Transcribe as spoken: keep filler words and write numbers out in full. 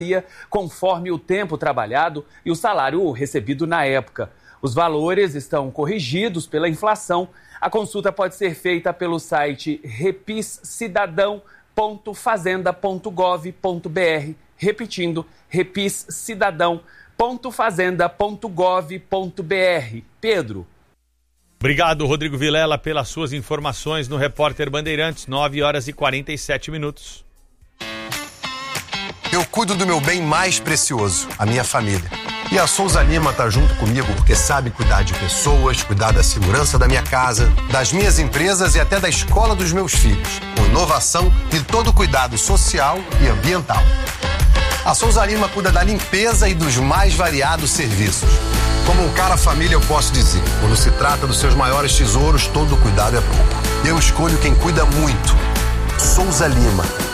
conforme o tempo trabalhado e o salário recebido na época. Os valores estão corrigidos pela inflação. A consulta pode ser feita pelo site repis cidadão ponto fazenda ponto gov ponto br. Repetindo, repis cidadão ponto fazenda ponto gov ponto br. Pedro. Obrigado, Rodrigo Vilela, pelas suas informações no Repórter Bandeirantes, nove horas e quarenta e sete minutos. Eu cuido do meu bem mais precioso, a minha família. E a Souza Lima tá junto comigo porque sabe cuidar de pessoas, cuidar da segurança da minha casa, das minhas empresas e até da escola dos meus filhos, com inovação e todo cuidado social e ambiental. A Souza Lima cuida da limpeza e dos mais variados serviços. Como um cara família, eu posso dizer, quando se trata dos seus maiores tesouros, todo cuidado é pouco. Eu escolho quem cuida muito. Souza Lima.